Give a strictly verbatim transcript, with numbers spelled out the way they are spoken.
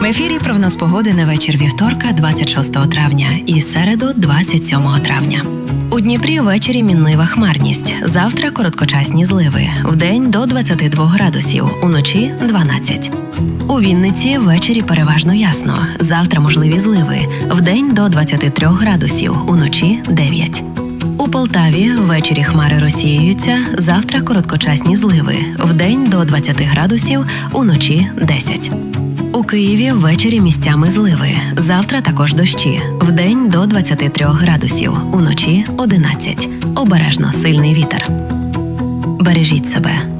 ефірі прогноз погоди на вечір вівторка, двадцять шостого травня, і середу, двадцять сьомого травня. У Дніпрі ввечері мінлива хмарність. Завтра короткочасні зливи. Вдень до двадцяти двох градусів, уночі – дванадцять. У Вінниці ввечері переважно ясно. Завтра можливі зливи. Вдень до двадцяти трьох градусів, уночі – дев'ять. У Полтаві ввечері хмари розсіюються. Завтра короткочасні зливи. Вдень до двадцяти градусів, уночі – десять. У Києві ввечері місцями зливи. Завтра також дощі. Вдень до двадцяти трьох градусів, уночі – одинадцять. Обережно сильний вітер. Бережіть себе.